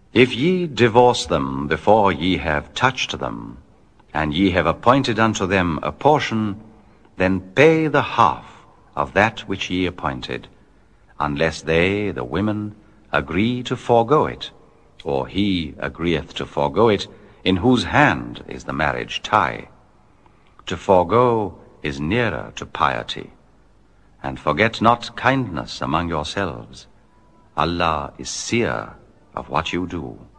If ye divorce them before ye have touched them, and ye have appointed unto them a portion, then pay the half of that which ye appointed, unless they, the women, agree to forego it, or he agreeth to forego it, in whose hand is the marriage tie. To forego is nearer to piety. And forget not kindness among yourselves. Allah is seer of what you do.